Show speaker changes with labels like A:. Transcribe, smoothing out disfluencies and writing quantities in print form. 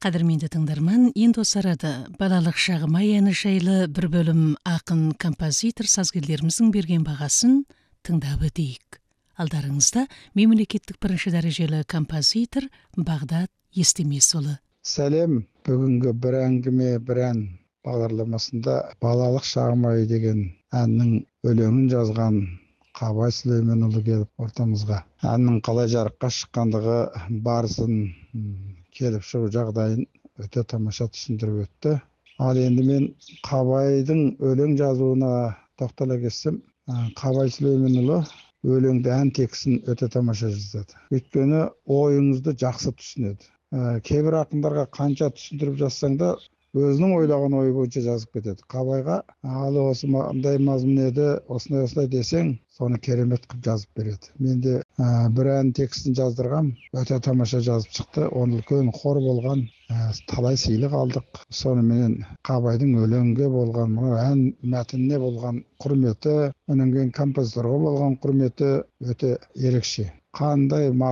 A: Қадірменді тыңдарман, енді осы арада балалық шағым аяны жайлы бір бөлім ақын, композитор, сазгерлеріміздің берген бағасын тыңдап өтейік. Алдарыңызда мемлекеттік бірінші дәрежелі композитор Бағдат Естемесұлы.
B: Сәлем, бүгінгі бір әңгіме, бір ән бағдарламасында балалық шағым ай деген әннің өлеңін жазған Қабай Сүлейменұлы келіп ортамызға. Әннің қалай жарыққа шыққандығы, барысын, келіп шығу жағдайын өте тамаша түсіндіріп өтті. Ал енді мен Қабайдың өлең жазуына тоқтала кетсем, Қабай Сүлейменұлы өлеңді ән текстін өте тамаша жазады. Өйткені ойыңызды жақсы түсінеді. Кейбір ақындарға қанша түсіндіріп жазсаң да, өзінің ойлаған ойы бойынша жазып кетеді. Қабайға алы осы мындай мазмұн еді, осындай десең, соны керемет қылып жазып береді. Мен де бір ән текстін жаздырғам, өте тамаша жазып шықты. Оның үлкен қор болған, талай сыйлық алдық. Сонымен Қабайдың өлеңге болған, ән мәтініне болған құрметі, онан кейін композиторға болған құрметі өте ерекше. Қандай